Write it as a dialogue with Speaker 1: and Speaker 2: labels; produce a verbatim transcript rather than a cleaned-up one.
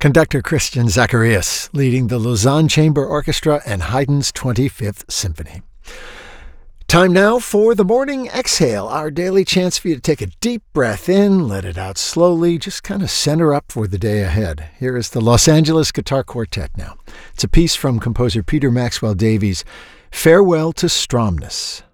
Speaker 1: Conductor Christian Zacharias leading the Lausanne Chamber Orchestra and Haydn's twenty-fifth Symphony. Time now for the Morning Exhale, our daily chance for you to take a deep breath in, let it out slowly, just kind of center up for the day ahead. Here is the Los Angeles Guitar Quartet now. It's a piece from composer Peter Maxwell Davies, Farewell to Stromness.